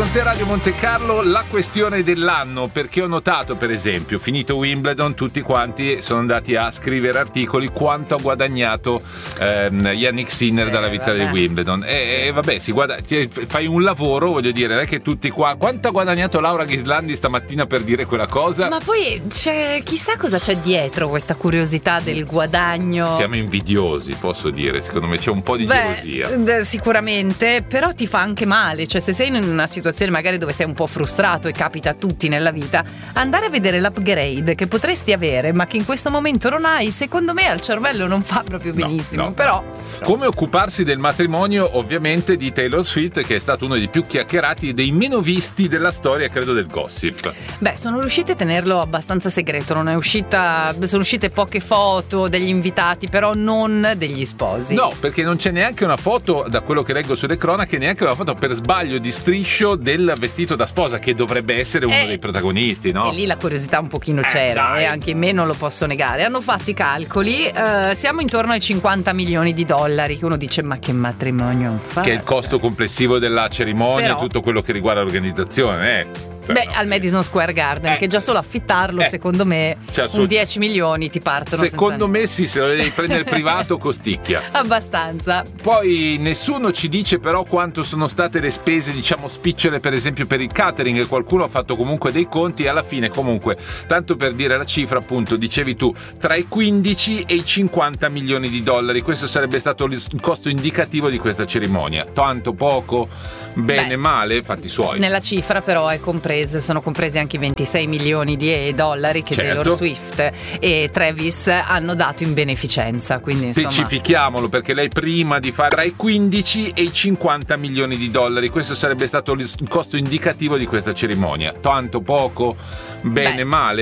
con te Radio Monte Carlo, la questione dell'anno, perché ho notato per esempio, finito Wimbledon, tutti quanti sono andati a scrivere articoli quanto ha guadagnato Jannik Sinner dalla vittoria di Wimbledon e vabbè, fai un lavoro, voglio dire, non è che tutti qua, quanto ha guadagnato Laura Ghislandi stamattina per dire quella cosa? Ma poi chissà cosa c'è dietro questa curiosità del guadagno. Siamo invidiosi, posso dire, secondo me c'è un po' di gelosia. Sicuramente, però ti fa anche male, cioè se sei in una situazione magari dove sei un po' frustrato, e capita a tutti nella vita, andare a vedere l'upgrade che potresti avere ma che in questo momento non hai, secondo me al cervello non fa proprio benissimo. No. Però come occuparsi del matrimonio ovviamente di Taylor Swift, che è stato uno dei più chiacchierati e dei meno visti della storia, credo, del gossip. Sono riusciti a tenerlo abbastanza segreto, sono uscite poche foto degli invitati, però non degli sposi. No, perché non c'è neanche una foto, da quello che leggo sulle cronache, neanche una foto per sbaglio di striscio del vestito da sposa, che dovrebbe essere uno dei protagonisti, no? E lì la curiosità un pochino c'era, e anche in me non lo posso negare. Hanno fatto i calcoli, siamo intorno ai $50 milioni, che uno dice ma che matrimonio hanno fatto? Che è il costo complessivo della cerimonia, però, e tutto quello che riguarda l'organizzazione, al Madison Square Garden, che già solo affittarlo, secondo me, un 10 milioni ti partono. Secondo me sì, se lo devi prendere privato costicchia. Abbastanza. Poi nessuno ci dice però quanto sono state le spese, diciamo, spicciole, per esempio per il catering. Qualcuno ha fatto comunque dei conti e alla fine, comunque, tanto per dire la cifra, appunto, dicevi tu, tra i 15 e i $50 milioni. Questo sarebbe stato il costo indicativo di questa cerimonia. Tanto, poco, bene, male, fatti suoi. Nella cifra però sono compresi anche i $26 milioni che Taylor Swift e Travis hanno dato in beneficenza, quindi specifichiamolo, perché lei prima di fare tra i 15 e i $50 milioni, questo sarebbe stato il costo indicativo di questa cerimonia. Tanto, poco, bene, male.